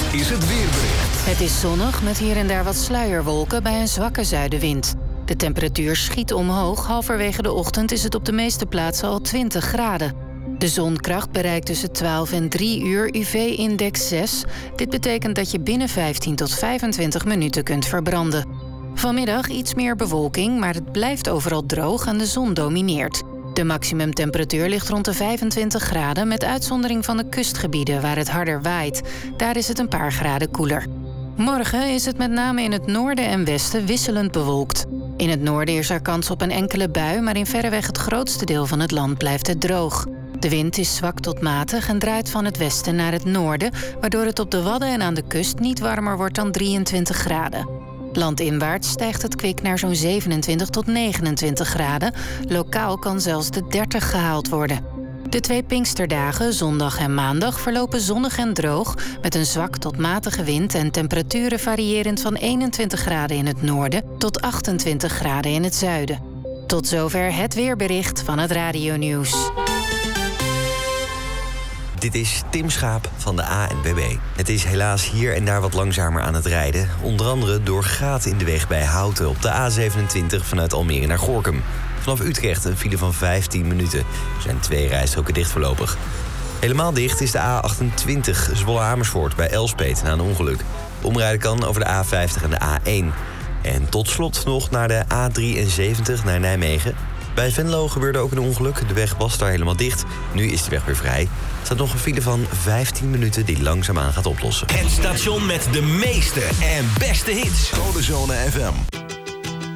is het weerbericht. Het is zonnig met hier en daar wat sluierwolken bij een zwakke zuidenwind. De temperatuur schiet omhoog. Halverwege de ochtend is het op de meeste plaatsen al 20 graden. De zonkracht bereikt tussen 12 en 3 uur UV-index 6. Dit betekent dat je binnen 15 tot 25 minuten kunt verbranden. Vanmiddag iets meer bewolking, maar het blijft overal droog en de zon domineert. De maximumtemperatuur ligt rond de 25 graden... met uitzondering van de kustgebieden waar het harder waait. Daar is het een paar graden koeler. Morgen is het met name in het noorden en westen wisselend bewolkt. In het noorden is er kans op een enkele bui... maar in verreweg het grootste deel van het land blijft het droog. De wind is zwak tot matig en draait van het westen naar het noorden... waardoor het op de Wadden en aan de kust niet warmer wordt dan 23 graden. Landinwaarts stijgt het kwik naar zo'n 27 tot 29 graden. Lokaal kan zelfs de 30 gehaald worden. De 2 Pinksterdagen, zondag en maandag, verlopen zonnig en droog... met een zwak tot matige wind en temperaturen variërend van 21 graden in het noorden... tot 28 graden in het zuiden. Tot zover het weerbericht van het Radio-nieuws. Dit is Tim Schaap van de ANWB. Het is helaas hier en daar wat langzamer aan het rijden. Onder andere door gaten in de weg bij Houten op de A27 vanuit Almere naar Gorinchem. Vanaf Utrecht een file van 15 minuten. Er zijn 2 rijstroken dicht voorlopig. Helemaal dicht is de A28 Zwolle-Amersfoort bij Elspeet na een ongeluk. Omrijden kan over de A50 en de A1. En tot slot nog naar de A73 naar Nijmegen. Bij Venlo gebeurde ook een ongeluk. De weg was daar helemaal dicht. Nu is de weg weer vrij. Er staat nog een file van 15 minuten die langzaamaan gaat oplossen. Het station met de meeste en beste hits. Codezone FM.